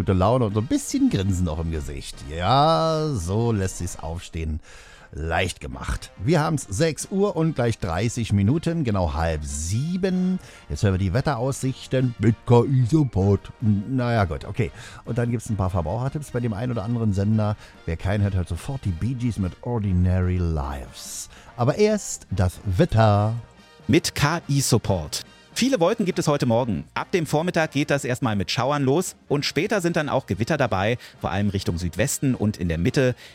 gute Laune und so ein bisschen Grinsen auch im Gesicht. Ja, so lässt sich's aufstehen. Leicht gemacht. Wir haben's 6 Uhr und gleich 30 Minuten, genau 6:30. Jetzt hören wir die Wetteraussichten mit KI-Support. Naja, gut, okay. Und dann gibt's ein paar Verbrauchertipps bei dem einen oder anderen Sender. Wer keinen hört, hört sofort die Bee Gees mit Ordinary Lives. Aber erst das Wetter. Mit KI-Support. Viele Wolken gibt es heute Morgen. Ab dem Vormittag geht das erstmal mit Schauern los und später sind dann auch Gewitter dabei, vor allem Richtung Südwesten und in der Mitte.